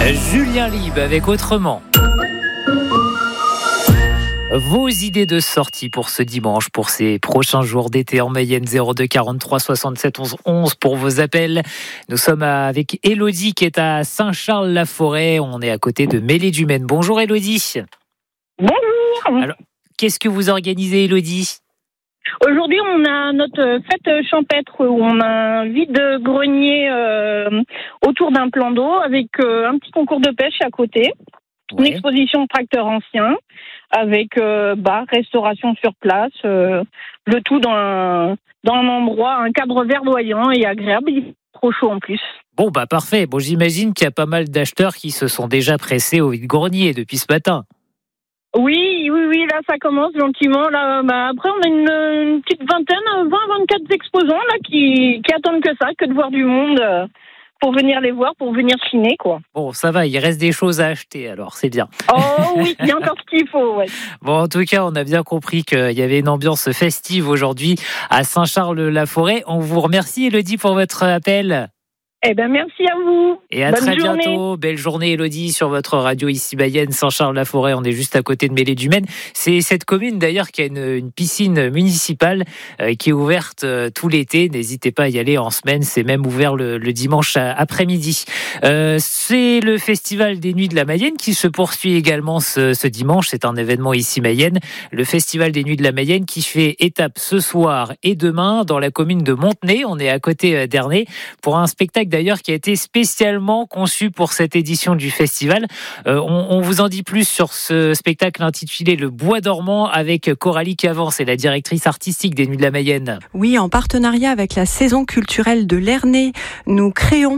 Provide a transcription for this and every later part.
Julien Lieb avec Autrement. Vos idées de sortie pour ce dimanche, pour ces prochains jours d'été en Mayenne, 02 43 67 11 11 pour vos appels. Nous sommes avec Élodie qui est à Saint-Charles-la-Forêt. On est à côté de Mêlée-du-Maine. Bonjour Élodie. Bonjour. Alors, qu'est-ce que vous organisez, Élodie ? Aujourd'hui, on a notre fête champêtre où on a un vide-grenier autour d'un plan d'eau avec un petit concours de pêche à côté. Une exposition de tracteurs anciens avec bar, restauration sur place, le tout dans un endroit, un cadre verdoyant et agréable. Il est trop chaud en plus. Bon, parfait. Bon, j'imagine qu'il y a pas mal d'acheteurs qui se sont déjà pressés au vide-grenier depuis ce matin. Oui, là ça commence gentiment. Là, après on a une petite vingtaine, 20-24 exposants là qui attendent que de voir du monde pour venir les voir, pour venir chiner quoi. Bon, ça va, il reste des choses à acheter alors, c'est bien. Oh oui, il y a encore ce qu'il faut, ouais. Bon, en tout cas, on a bien compris qu'il y avait une ambiance festive aujourd'hui à Saint-Charles-la-Forêt. On vous remercie, Élodie, pour votre appel. Eh bien, merci à vous. Et à Bonne très journée. bientôt. Belle journée, Élodie, sur votre radio ici Mayenne, Saint-Charles-la-Forêt. On est juste à côté de Mêlée-du-Maine. C'est cette commune d'ailleurs qui a une piscine municipale qui est ouverte tout l'été. N'hésitez pas à y aller en semaine. C'est même ouvert le dimanche après-midi. C'est le Festival des Nuits de la Mayenne qui se poursuit également ce dimanche. C'est un événement ici Mayenne. Le Festival des Nuits de la Mayenne qui fait étape ce soir et demain dans la commune de Montenay. On est à côté d'Ernée pour un spectacle d'ailleurs qui a été spécialement conçu pour cette édition du festival. On vous en dit plus sur ce spectacle intitulé Le Bois dormant avec Coralie Cavan, c'est la directrice artistique des Nuits de la Mayenne. Oui, en partenariat avec la saison culturelle de l'Ernée, nous créons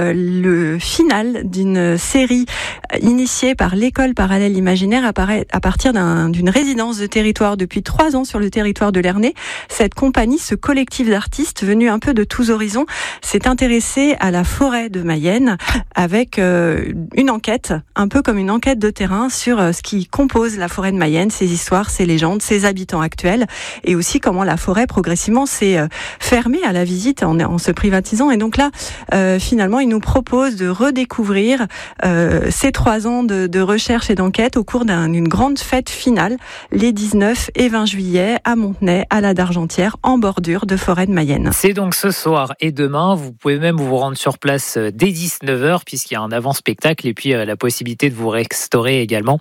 le final d'une série initiée par l'école parallèle imaginaire à partir d'une résidence de territoire depuis 3 ans sur le territoire de l'Ernée. Cette compagnie, ce collectif d'artistes venus un peu de tous horizons, s'est intéressé à la forêt de Mayenne avec une enquête, un peu comme une enquête de terrain sur ce qui compose la forêt de Mayenne, ses histoires, ses légendes, ses habitants actuels et aussi comment la forêt progressivement s'est fermée à la visite en se privatisant. Et donc là, finalement, il nous propose de redécouvrir ces 3 ans de recherche et d'enquête au cours d'une grande fête finale les 19 et 20 juillet à Montenay, à la Dargentière, en bordure de forêt de Mayenne. C'est donc ce soir et demain. Vous pouvez même vous rendre sur place dès 19h puisqu'il y a un avant-spectacle et puis la possibilité de vous restaurer également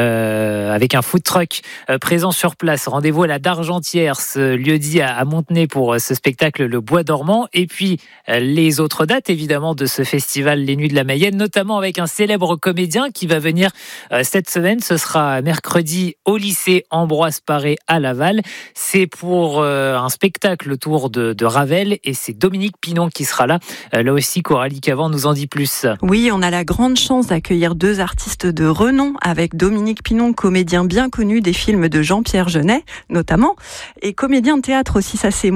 avec un food truck présent sur place. Rendez-vous à la Dargentière, ce lieu-dit à Montenay pour ce spectacle Le Bois dormant et puis les autres dates évidemment de ce festival Les Nuits de la Mayenne, notamment avec un célèbre comédien qui va venir cette semaine. Ce sera mercredi au lycée Ambroise Paré à Laval. C'est pour un spectacle autour de Ravel et c'est Dominique Pinon qui sera là. Là aussi, Coralie Cavan nous en dit plus. Oui, on a la grande chance d'accueillir 2 artistes de renom avec Dominique Pinon, comédien bien connu des films de Jean-Pierre Jeunet, notamment, et comédien de théâtre aussi, ça c'est